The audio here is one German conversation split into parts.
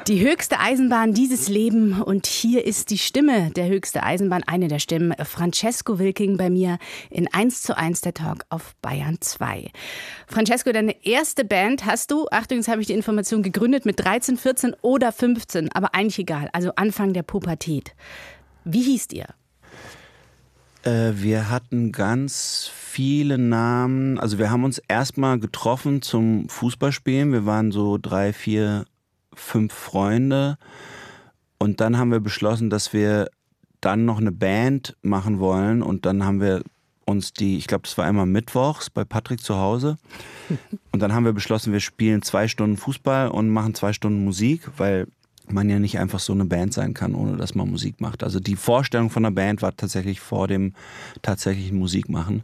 Die höchste Eisenbahn, dieses Leben. Und hier ist die Stimme der höchste Eisenbahn, eine der Stimmen, Francesco Wilking bei mir in 1:1 der Talk auf Bayern 2. Francesco, deine erste Band hast du, Achtung, jetzt habe ich die Information, gegründet mit 13, 14 oder 15, aber eigentlich egal, also Anfang der Pubertät. Wie hießt ihr? Wir hatten ganz viele Namen. Also wir haben uns erstmal getroffen zum Fußballspielen. Wir waren so 3, 4, 5 Freunde. Und dann haben wir beschlossen, dass wir dann noch eine Band machen wollen. Und dann haben wir uns ich glaube, das war einmal mittwochs bei Patrick zu Hause. Und dann haben wir beschlossen, wir spielen 2 Stunden Fußball und machen 2 Stunden Musik, weil man ja nicht einfach so eine Band sein kann, ohne dass man Musik macht. Also die Vorstellung von einer Band war tatsächlich vor dem tatsächlichen Musikmachen.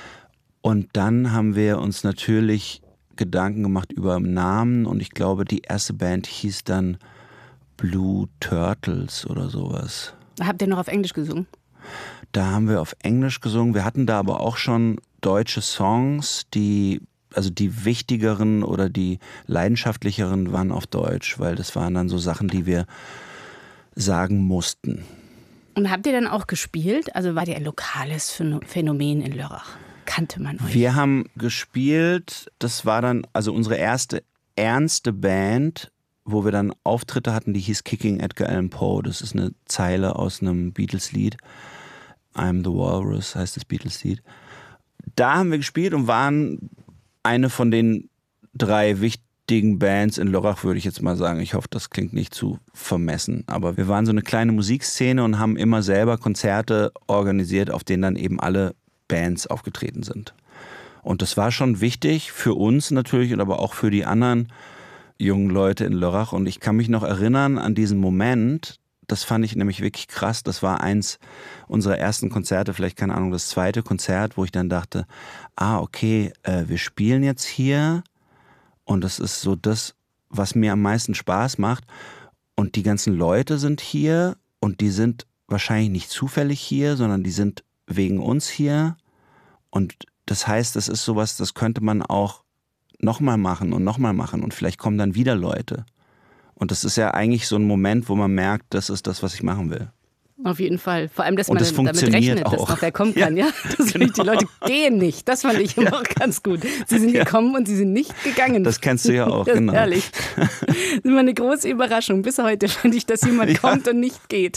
Und dann haben wir uns natürlich Gedanken gemacht über Namen und ich glaube, die erste Band hieß dann Blue Turtles oder sowas. Habt ihr noch auf Englisch gesungen? Da haben wir auf Englisch gesungen. Wir hatten da aber auch schon deutsche Songs, die wichtigeren oder die leidenschaftlicheren waren auf Deutsch, weil das waren dann so Sachen, die wir sagen mussten. Und habt ihr dann auch gespielt? Also war ihr ein lokales Phänomen in Lörrach? Kannte man euch? Wir haben gespielt, das war dann also unsere erste ernste Band, wo wir dann Auftritte hatten, die hieß Kicking Edgar Allan Poe. Das ist eine Zeile aus einem Beatles-Lied. I'm the Walrus heißt das Beatles-Lied. Da haben wir gespielt und waren eine von den 3 wichtigen Bands in Lörrach, würde ich jetzt mal sagen. Ich hoffe, das klingt nicht zu vermessen. Aber wir waren so eine kleine Musikszene und haben immer selber Konzerte organisiert, auf denen dann eben alle Bands aufgetreten sind. Und das war schon wichtig für uns natürlich und aber auch für die anderen jungen Leute in Lörrach. Und ich kann mich noch erinnern an diesen Moment, das fand ich nämlich wirklich krass. Das war eins unserer ersten Konzerte, vielleicht keine Ahnung, das 2. Konzert, wo ich dann dachte, okay, wir spielen jetzt hier und das ist so das, was mir am meisten Spaß macht. Und die ganzen Leute sind hier und die sind wahrscheinlich nicht zufällig hier, sondern die sind wegen uns hier. Und das heißt, das ist sowas, das könnte man auch nochmal machen und vielleicht kommen dann wieder Leute. Und das ist ja eigentlich so ein Moment, wo man merkt, das ist das, was ich machen will. Auf jeden Fall. Vor allem, dass und man das damit rechnet, auch. dass noch wer kommen kann. Ja, genau. Die Leute gehen nicht. Das fand ich immer auch ganz gut. Sie sind gekommen und sie sind nicht gegangen. Das kennst du ja auch, das genau. Ehrlich. Das ist immer eine große Überraschung. Bis heute finde ich, dass jemand kommt und nicht geht.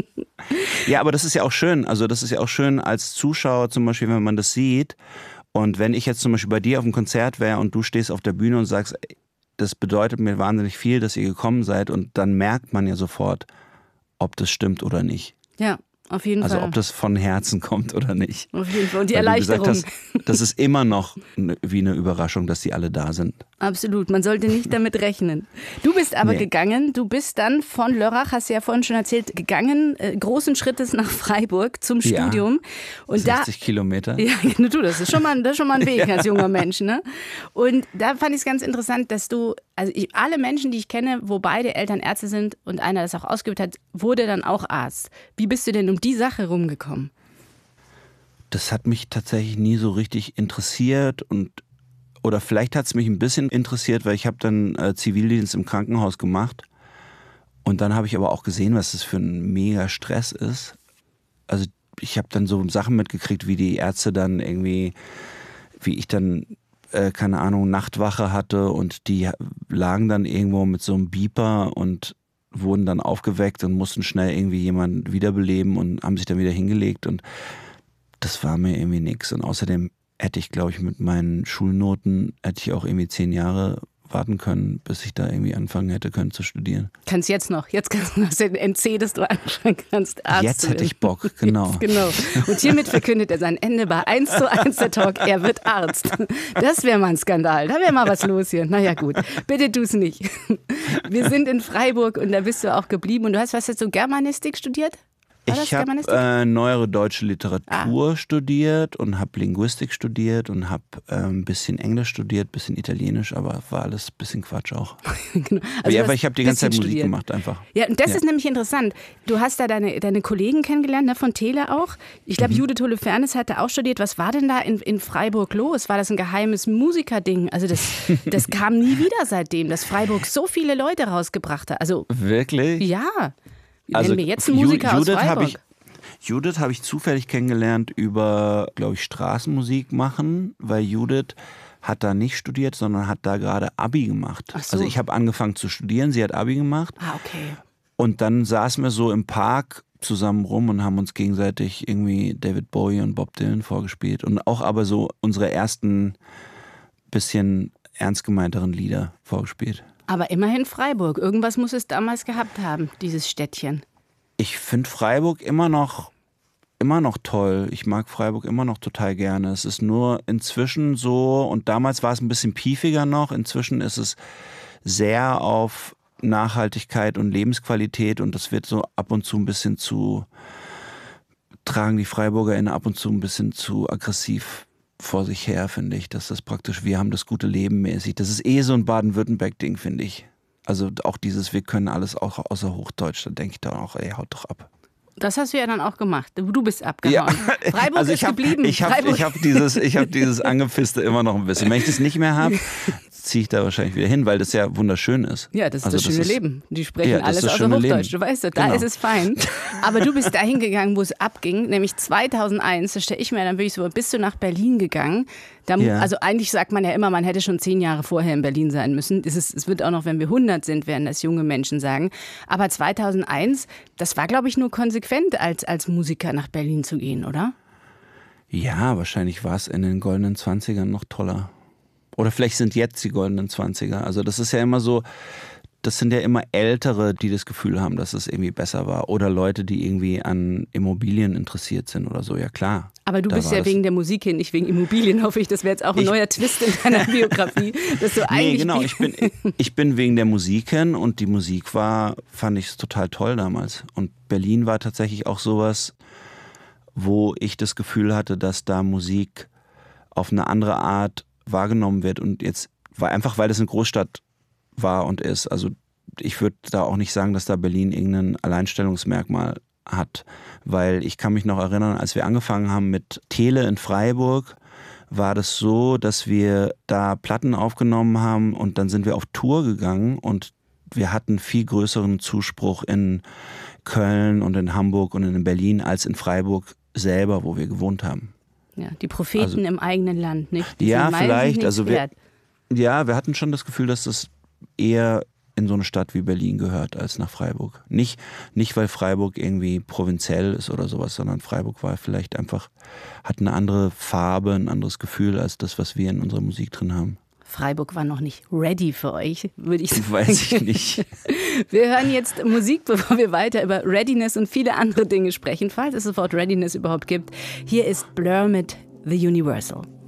Ja, aber das ist ja auch schön. Also das ist ja auch schön als Zuschauer zum Beispiel, wenn man das sieht. Und wenn ich jetzt zum Beispiel bei dir auf dem Konzert wäre und du stehst auf der Bühne und sagst, das bedeutet mir wahnsinnig viel, dass ihr gekommen seid. Und dann merkt man ja sofort, ob das stimmt oder nicht. Ja, auf jeden Fall. Also ob das von Herzen kommt oder nicht. Auf jeden Fall. Und die Weil Erleichterung. Du gesagt hast, das ist immer noch wie eine Überraschung, dass die alle da sind. Absolut, man sollte nicht damit rechnen. Du bist aber gegangen, du bist dann von Lörrach, hast du ja vorhin schon erzählt, gegangen, großen Schrittes nach Freiburg zum Studium. Und 60 Kilometer. Ja, du, das ist schon mal ein Weg als junger Mensch. Ne? Und da fand ich es ganz interessant, dass du, alle Menschen, die ich kenne, wo beide Eltern Ärzte sind und einer das auch ausgeübt hat, wurde dann auch Arzt. Wie bist du denn um die Sache rumgekommen? Das hat mich tatsächlich nie so richtig interessiert oder vielleicht hat es mich ein bisschen interessiert, weil ich habe dann Zivildienst im Krankenhaus gemacht und dann habe ich aber auch gesehen, was das für ein mega Stress ist. Also ich habe dann so Sachen mitgekriegt, wie die Ärzte dann irgendwie, wie ich dann, keine Ahnung, Nachtwache hatte und die lagen dann irgendwo mit so einem Beeper und wurden dann aufgeweckt und mussten schnell irgendwie jemanden wiederbeleben und haben sich dann wieder hingelegt und das war mir irgendwie nix. Und außerdem hätte ich, glaube ich, mit meinen Schulnoten, hätte ich auch irgendwie 10 Jahre warten können, bis ich da irgendwie anfangen hätte können zu studieren. Kannst jetzt noch. Jetzt kannst du den NC, dass du anfangen kannst, Arzt jetzt hätte ich Bock, genau. Jetzt, genau. Und hiermit verkündet er sein Ende bei 1:1 der Talk. Er wird Arzt. Das wäre mal ein Skandal. Da wäre mal was los hier. Naja, gut. Bitte tu's nicht. Wir sind in Freiburg und da bist du auch geblieben. Und du hast was jetzt so Germanistik studiert? War das Ich habe neuere deutsche Literatur studiert und habe Linguistik studiert und habe ein bisschen Englisch studiert, ein bisschen Italienisch, aber war alles ein bisschen Quatsch auch. Genau. Also ja, aber ich habe die ganze Zeit Musik studiert. gemacht einfach. Ja, und das ist nämlich interessant. Du hast da deine Kollegen kennengelernt, ne, von Tele auch. Ich glaube, Judith Holofernes hat da auch studiert. Was war denn da in Freiburg los? War das ein geheimes Musikerding? Also das kam nie wieder seitdem, dass Freiburg so viele Leute rausgebracht hat. Also wirklich? ja. Also wir jetzt einen Musiker aus Freiburg. Judith habe ich zufällig kennengelernt über, glaube ich, Straßenmusik machen, weil Judith hat da nicht studiert, sondern hat da gerade Abi gemacht. Ach so. Also ich habe angefangen zu studieren, sie hat Abi gemacht. Ah, okay. Und dann saßen wir so im Park zusammen rum und haben uns gegenseitig irgendwie David Bowie und Bob Dylan vorgespielt. Und auch aber so unsere ersten bisschen ernst gemeinteren Lieder vorgespielt. Aber immerhin Freiburg. Irgendwas muss es damals gehabt haben, dieses Städtchen. Ich finde Freiburg immer noch toll. Ich mag Freiburg immer noch total gerne. Es ist nur inzwischen so, und damals war es ein bisschen piefiger noch, inzwischen ist es sehr auf Nachhaltigkeit und Lebensqualität und das wird so ab und zu ein bisschen tragen die FreiburgerInnen ab und zu ein bisschen zu aggressiv vor sich her, finde ich. Dass das praktisch, wir haben das gute Leben mäßig. Das ist so ein Baden-Württemberg-Ding, finde ich. Also auch dieses, wir können alles auch außer Hochdeutsch, da denke ich dann auch, ey, haut doch ab. Das hast du ja dann auch gemacht. Du bist abgehauen. Ja. Freiburg also ist geblieben. Ich hab dieses Angepfisste immer noch ein bisschen. Wenn ich das nicht mehr habe, ziehe ich da wahrscheinlich wieder hin, weil das ja wunderschön ist. Ja, das ist das schöne Leben. Die sprechen alles außer Hochdeutsch. Leben. Du weißt, da ist es fein. Aber du bist dahin gegangen, wo es abging, nämlich 2001. Da stelle ich mir dann wirklich so, bist du nach Berlin gegangen? Also eigentlich sagt man ja immer, man hätte schon 10 Jahre vorher in Berlin sein müssen. Es wird auch noch, wenn wir 100 sind, werden das junge Menschen sagen. Aber 2001, das war, glaube ich, nur konsequent, als Musiker nach Berlin zu gehen, oder? Ja, wahrscheinlich war es in den goldenen 20ern noch toller. Oder vielleicht sind jetzt die goldenen 20er. Also das ist ja immer so, das sind ja immer Ältere, die das Gefühl haben, dass es irgendwie besser war. Oder Leute, die irgendwie an Immobilien interessiert sind oder so, ja klar. Aber du bist ja wegen der Musik hin, nicht wegen Immobilien, hoffe ich. Das wäre jetzt auch ein neuer Twist in deiner Biografie. Dass du eigentlich genau, ich bin wegen der Musik hin und die Musik fand ich total toll damals. Und Berlin war tatsächlich auch sowas, wo ich das Gefühl hatte, dass da Musik auf eine andere Art wahrgenommen wird und jetzt war einfach, weil das eine Großstadt war und ist. Also ich würde da auch nicht sagen, dass da Berlin irgendein Alleinstellungsmerkmal hat, weil ich kann mich noch erinnern, als wir angefangen haben mit Tele in Freiburg, war das so, dass wir da Platten aufgenommen haben und dann sind wir auf Tour gegangen und wir hatten viel größeren Zuspruch in Köln und in Hamburg und in Berlin als in Freiburg selber, wo wir gewohnt haben. Ja, die Propheten im eigenen Land, nicht? Die ja, vielleicht. Also wir hatten schon das Gefühl, dass das eher in so eine Stadt wie Berlin gehört als nach Freiburg. Nicht, weil Freiburg irgendwie provinziell ist oder sowas, sondern Freiburg war vielleicht einfach, hat eine andere Farbe, ein anderes Gefühl als das, was wir in unserer Musik drin haben. Freiburg war noch nicht ready für euch, würde ich sagen. Weiß ich nicht. Wir hören jetzt Musik, bevor wir weiter über Readiness und viele andere Dinge sprechen, falls es das Wort Readiness überhaupt gibt. Hier ist Blur mit The Universal.